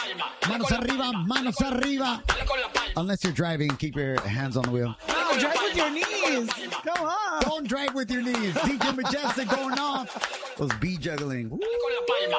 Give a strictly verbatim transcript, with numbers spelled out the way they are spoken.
Manos arriba, manos arriba. Unless you're driving, keep your hands on the wheel. No, drive with your knees. Go on. Don't drive with your knees. D J Majestic going off. Those bee juggling. Woo.